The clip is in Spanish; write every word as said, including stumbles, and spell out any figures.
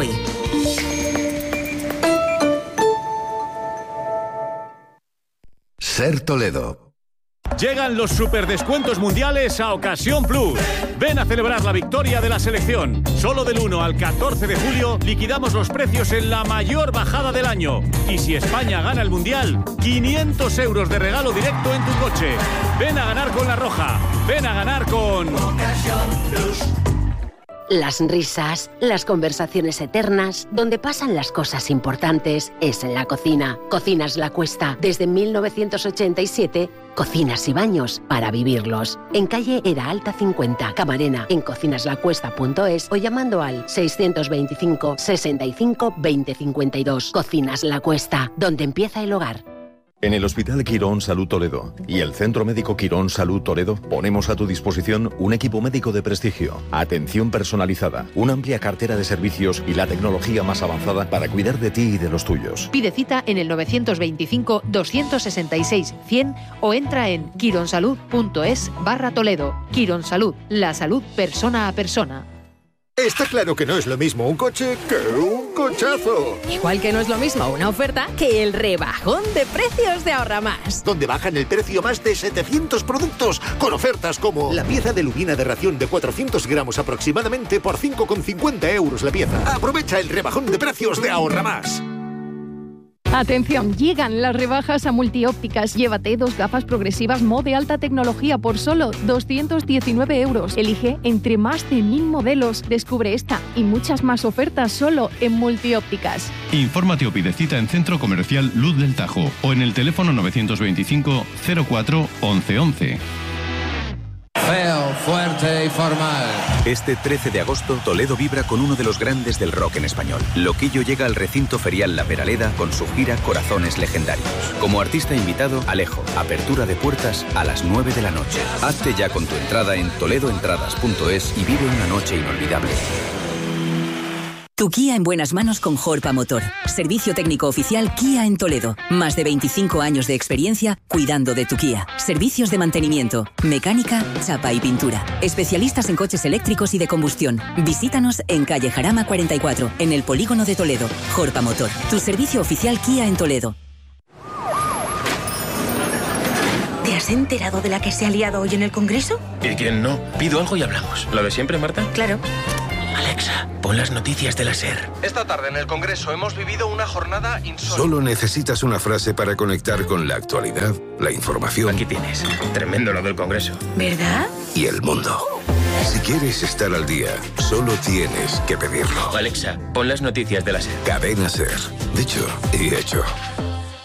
hoy. Ser Toledo. Llegan los superdescuentos mundiales a Ocasión Plus. Ven a celebrar la victoria de la selección. Solo del uno al catorce de julio liquidamos los precios en la mayor bajada del año. Y si España gana el mundial, quinientos euros de regalo directo en tu coche. Ven a ganar con La Roja. Ven a ganar con Ocasión Plus. Las risas, las conversaciones eternas, donde pasan las cosas importantes, es en la cocina. Cocinas La Cuesta. Desde mil novecientos ochenta y siete, cocinas y baños para vivirlos. En calle Era Alta cincuenta, Camarena, en cocinas la cuesta punto es o llamando al seiscientos veinticinco, sesenta y cinco, veinte cincuenta y dos. Cocinas La Cuesta, donde empieza el hogar. En el Hospital Quirón Salud Toledo y el Centro Médico Quirón Salud Toledo ponemos a tu disposición un equipo médico de prestigio, atención personalizada, una amplia cartera de servicios y la tecnología más avanzada para cuidar de ti y de los tuyos. Pide cita en el novecientos veinticinco, doscientos sesenta y seis, cien o entra en quironsalud.es barra Toledo. Quirón Salud, la salud persona a persona. Está claro que no es lo mismo un coche que un cochazo. Igual que no es lo mismo una oferta que el rebajón de precios de Ahorra Más. Donde bajan el precio más de setecientos productos con ofertas como la pieza de lubina de ración de cuatrocientos gramos aproximadamente por cinco con cincuenta euros la pieza. Aprovecha el rebajón de precios de Ahorra Más. Atención, llegan las rebajas a Multiópticas. Llévate dos gafas progresivas Mo de alta tecnología por solo doscientos diecinueve euros. Elige entre más de mil modelos. Descubre esta y muchas más ofertas solo en Multiópticas. Infórmate o pide cita en Centro Comercial Luz del Tajo o en el teléfono novecientos veinticinco, cero cuatro, once once. Feo, fuerte y formal. Este trece de agosto, Toledo vibra con uno de los grandes del rock en español. Loquillo llega al recinto ferial La Peraleda con su gira Corazones Legendarios. Como artista invitado, Alejo. Apertura de puertas a las nueve de la noche. Hazte ya con tu entrada en toledo entradas punto es y vive una noche inolvidable. Tu Kia en buenas manos con Jorpa Motor. Servicio técnico oficial Kia en Toledo. Más de veinticinco años de experiencia cuidando de tu Kia. Servicios de mantenimiento, mecánica, chapa y pintura. Especialistas en coches eléctricos y de combustión. Visítanos en calle Jarama cuarenta y cuatro, en el polígono de Toledo. Jorpa Motor. Tu servicio oficial Kia en Toledo. ¿Te has enterado de la que se ha liado hoy en el Congreso? ¿Y quién no? Pido algo y hablamos. ¿Lo de siempre, Marta? Claro. Alexa, pon las noticias de la SER. Esta tarde en el Congreso hemos vivido una jornada insólita. Solo necesitas una frase para conectar con la actualidad, la información. Aquí tienes. Tremendo lo del Congreso. ¿Verdad? Y el mundo. Si quieres estar al día, solo tienes que pedirlo. Alexa, pon las noticias de la SER. Cadena SER. Dicho y hecho.